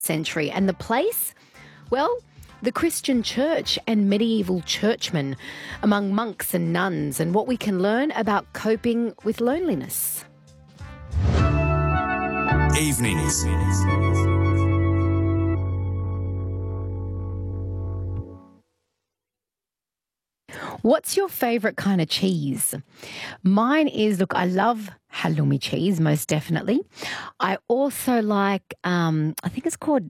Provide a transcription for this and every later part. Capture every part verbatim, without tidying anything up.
century. And the place? Well, the Christian church and medieval churchmen among monks and nuns, and what we can learn about coping with loneliness. Evenings. What's your favourite kind of cheese? Mine is, look, I love halloumi cheese, most definitely. I also like, um, I think it's called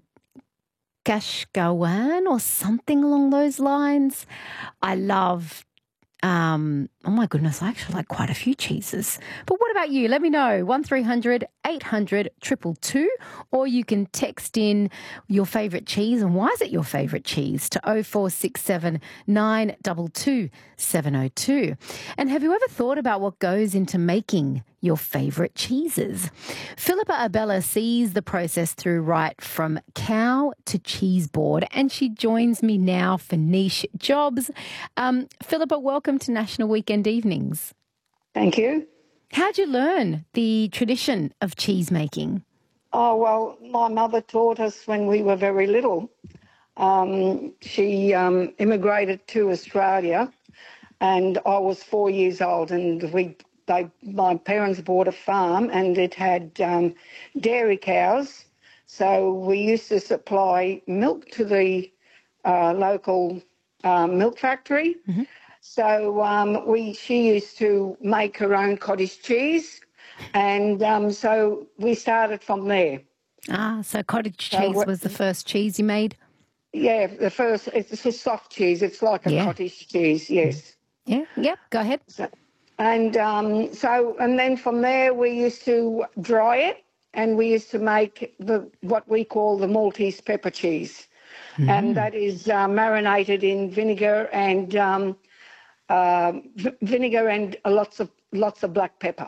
Kashkawan or something along those lines. I love, um, oh my goodness, I actually like quite a few cheeses. But what about you? Let me know. one three hundred eight hundred two two two, or you can text in your favourite cheese and why is it your favourite cheese to oh four six seven nine two two seven oh two. And have you ever thought about what goes into making your favourite cheeses? Philippa Abella sees the process through right from cow to cheese board, and she joins me now for Niche Jobs. Um, Philippa, welcome to National Weekend Evenings. Thank you. How'd you learn the tradition of cheese making? Oh, well, my mother taught us when we were very little. Um, she um, immigrated to Australia and I was four years old, and we they my parents bought a farm and it had um, dairy cows. So we used to supply milk to the uh, local uh, milk factory. Mm-hmm. So um, we she used to make her own cottage cheese, and um, so we started from there. Ah, so cottage So cheese what- was the first cheese you made? Yeah, the first, it's a soft cheese. It's like a Yeah. cottage cheese, yes. Yeah, yeah, go ahead. So, and um, so, and then from there we used to dry it, and we used to make the what we call the Maltese pepper cheese. And that is uh, marinated in vinegar and um, uh, v- vinegar and lots of lots of black pepper.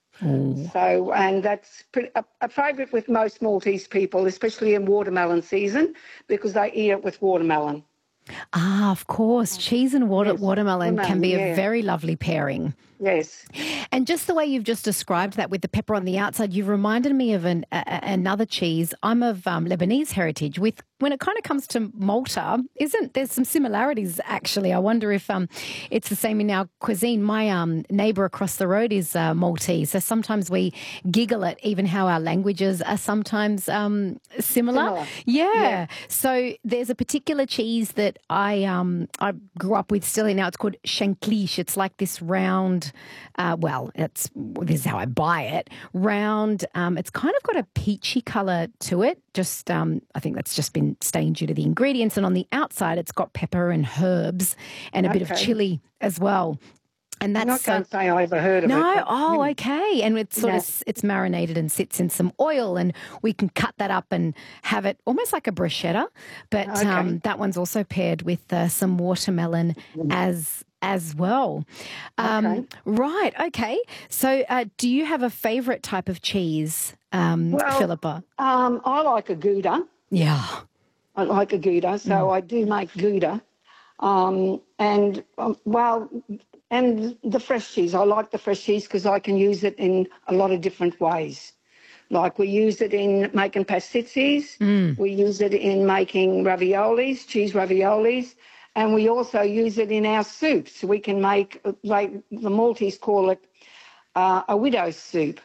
So, and that's pretty, a, a favourite with most Maltese people, especially in watermelon season, because they eat it with watermelon. Ah, of course. Cheese and water, Yes, watermelon can be a yeah. very lovely pairing. Yes. And just the way you've just described that with the pepper on the outside, you've reminded me of an, a, a- another cheese. I'm of um, Lebanese heritage. With when it kind of comes to Malta, isn't there's some similarities actually? I wonder if um, it's the same in our cuisine. My um, neighbour across the road is uh, Maltese, so sometimes we giggle at even how our languages are sometimes um, similar. Similar. Yeah. Yeah. So there's a particular cheese that I um, I grew up with still now. It's called shanklish. It's like this round. Uh, well, it's this is how I buy it. Round. Um, it's kind of got a peachy colour to it. Just, um, I think that's just been stained due to the ingredients. And on the outside, it's got pepper and herbs and a bit of Okay. chili as well. And that's I so. can't say I ever heard of it. No, but- oh, okay. And it's sort Yeah. of it's marinated and sits in some oil, and we can cut that up and have it almost like a bruschetta. But Okay. um, that one's also paired with uh, some watermelon as as well. Um, Okay. Right. Okay. So, uh, do you have a favourite type of cheese, um, Well, Philippa? Um, I like a Gouda. Yeah. I like a Gouda, so I do make Gouda. Um, and, um, well, and the fresh cheese. I like the fresh cheese because I can use it in a lot of different ways. Like we use it in making pastizzis, we use it in making raviolis, cheese raviolis, and we also use it in our soups. We can make, like the Maltese call it, uh, a widow's soup.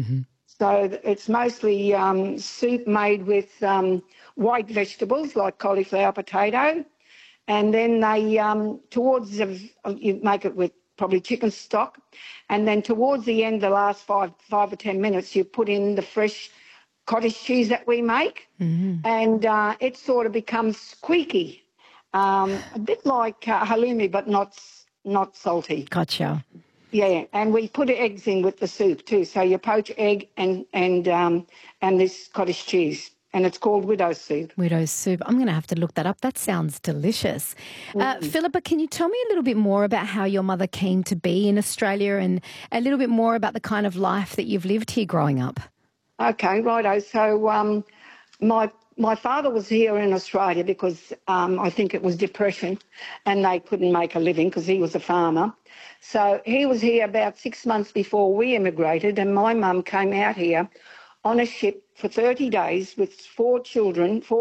So th- it's mostly um, soup made with um, white vegetables like cauliflower, potato, and then they um, towards the, you make it with probably chicken stock, and then towards the end, the last five five or ten minutes, you put in the fresh cottage cheese that we make, and uh, it sort of becomes squeaky, um, a bit like uh, halloumi, but not s- not salty. Gotcha. Yeah, and we put eggs in with the soup too. So you poach egg and and um, and this cottage cheese, and it's called widow's soup. Widow's soup. I'm going to have to look that up. That sounds delicious. Uh, Philippa, can you tell me a little bit more about how your mother came to be in Australia and a little bit more about the kind of life that you've lived here growing up? Okay, righto. So um, my my father was here in Australia because um, I think it was depression, and they couldn't make a living because he was a farmer. So he was here about six months before we immigrated, and my mum came out here on a ship for thirty days with four children, four